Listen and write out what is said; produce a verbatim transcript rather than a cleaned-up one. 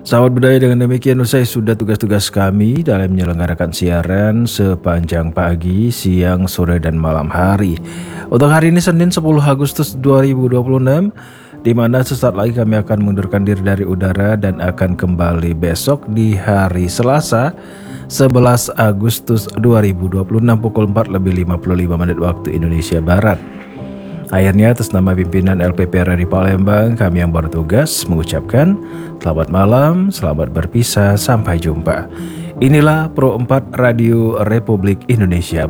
Sahabat budaya, dengan demikian usai sudah tugas-tugas kami dalam menyelenggarakan siaran sepanjang pagi, siang, sore, dan malam hari. Untuk hari ini Senin sepuluh Agustus dua ribu dua puluh enam, di mana sesaat lagi kami akan mengundurkan diri dari udara dan akan kembali besok di hari Selasa sebelas Agustus dua ribu dua puluh enam pukul empat lebih lima puluh lima menit waktu Indonesia Barat. Akhirnya atas nama pimpinan L P P R R I Palembang, kami yang bertugas mengucapkan selamat malam, selamat berpisah, sampai jumpa. Inilah Pro empat Radio Republik Indonesia.